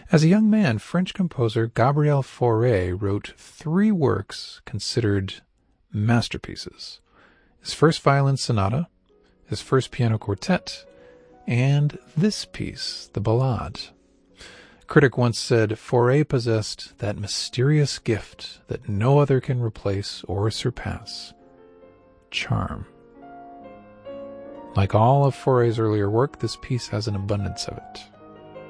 As a young man, French composer Gabriel Fauré wrote 3 works considered masterpieces: his first violin sonata, his first piano quartet, and this piece, the Ballade. A critic once said Fauré possessed that mysterious gift that no other can replace or surpass: charm. Like all of Fauré's earlier work, this piece has an abundance of it.